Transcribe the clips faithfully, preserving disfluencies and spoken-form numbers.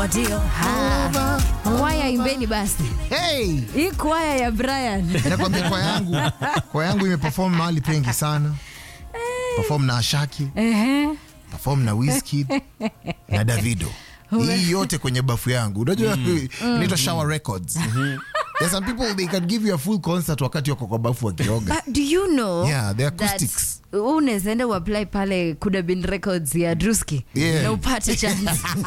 Ndio. Ha. Kwaya imbeni basi. Hey! Hii kwaya ya Brian. Nakwambia kwa yangu, kwa yangu imeperform mahali pengi sana. Perform na Ashaki. Ehe. Perform na Wizkid na Davido. Hii yote kwenye bafu yangu. Unajua inaitwa shower records. There's some people they can give you a full concert wakati wako kwa bafu wakioga. But do you know? Yeah, the acoustics. Unaweza enda uapply pale Could Have Been Records ya Druski. Yeah. Na upate chance.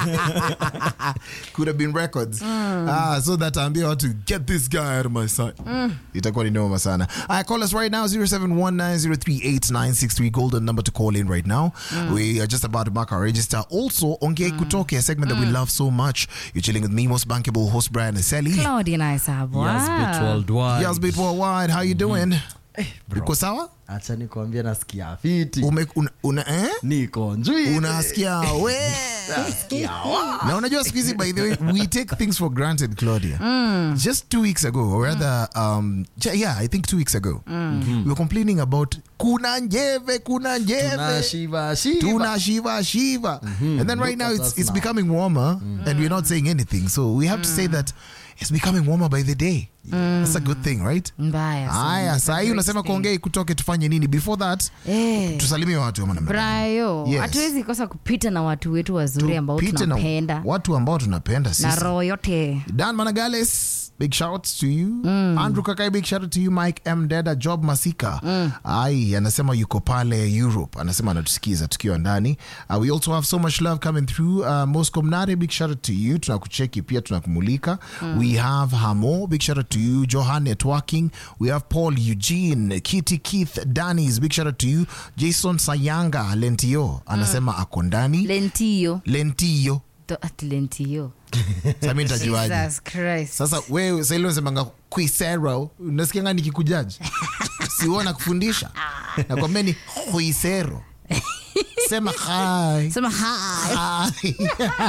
Could Have Been Records. Mm. Ah, so that ambia watu get this guy out of my sight. Mm. Itakuwa ni noma sana. I call us right now zero seven one nine zero three eight nine six three, golden number to call in right now. Mm. We are just about to mark our register. Also, Ongea mm. Kutoke, a segment mm. that we love so much. You're chilling with me, most bankable host Brian Eseli. Claudia Naisabwa. Yes, bit worldwide. Yes, bit worldwide. How you doing? Eh, uko sawa? Acha nikwambie nasikia fiti. Ume una, una eh? Niko njui. Unasikia we. Nasikia wa. Na unajua siku hizi by the way we take things for granted, Claudia. Mm. Just two weeks ago or rather um yeah, I think two weeks ago. Mm-hmm. We were complaining about kuna njeve, kuna njeve. Tuna shiva shiva. Tuna shiva shiva. Mm-hmm. And then right Look now it's it's now. becoming warmer mm-hmm. and we're not saying anything. So we have mm. to say that it's becoming warmer by the day. Mm. That's a good thing, right? Mbaya sana. Aya, saa hii unasema kuongea kutoke tufanye nini? Before that, eh, tusalimie watu wa manamba. Brayo, Yes. hatuwezi kosa kupita na watu wetu wazuri ambao Tupite na tunapenda. watu ambao tunapenda sisi. Na roho yote. Dan Managales, big shout to you. Mm. Andrew Kakai, big shout to you. Mike M. Deda, Job Masika. Mm. Ai, anasema yuko pale Europe. Anasema anatusikiza tukiwa ndani. Uh, we also have so much love coming through. Uh, Moscow Mnare, big shout to you. Tunakucheki pia tunakumulika. Mm. We have Hamo, big shout to you. Johan Networking. We have Paul Eugene, Kitty Keith, Danny's, big shout to you. Jason Sayanga, Lentio. Anasema mm. ako ndani. Lentio. Lentio. To at Lentio. Sasa mimi nitajuaje? Jesus Christ. Sasa wewe sasa ile unasema Quisero, unasikia ngani nikikujaji? Siona kufundisha. Na kwa mimi Quisero. Sema hi. Sema hi. Hi.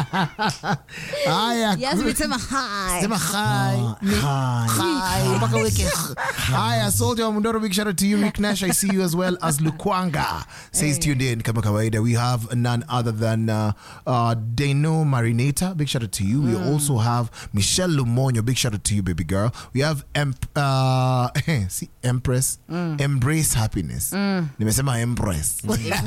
Haya. Yes, we sema hi. Sema hi. Hi. Mpaka weke. Haya, Soldier Mundoro, big shout out to you. Rick Nash, I see you as well as Lukwanga. Says tuned in kama kawaida. We have none other than uh, uh, Deno Marinata, big shout out to you. We mm. also have Michelle Lumonyo, big shout out to you, baby girl. We have Emp- uh, see, Empress, mm. Embrace Happiness. Mm. Nimesema Empress.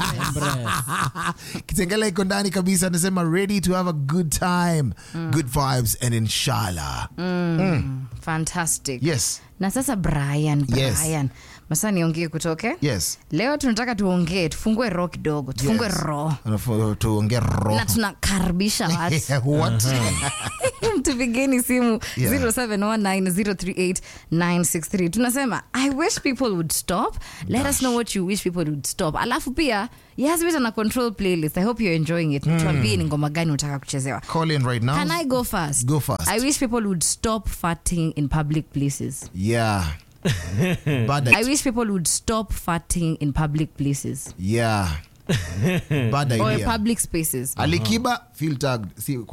Kitengela iko ndani kabisa, anasema ready to have a good time, mm. good vibes and inshallah. Mm. Mm. Fantastic. Yes. Na sasa Brian, Brian. Yes. Masa niongee kutoke? Yes. Leo tunataka tuongee, tufungue roho kidogo, tufungue Yes. roho. Alafu tuongee roho. Na tunakaribisha watu. What? Tupigeni simu Yeah. zero seven one nine zero three eight nine six three. Tunasema I wish people would stop. Let Gosh. us know what you wish people would stop. Alafu pia yes, we na control playlist. I hope you're enjoying it. Mm. Tuambie ni ngoma gani unataka kuchezewa. Call in right now. Can I go first? Go first. I wish people would stop farting in public places. Yeah. Bad I wish people would stop farting in public places. Yeah. Bad Or idea. public spaces. Alikiba, feel tagged. See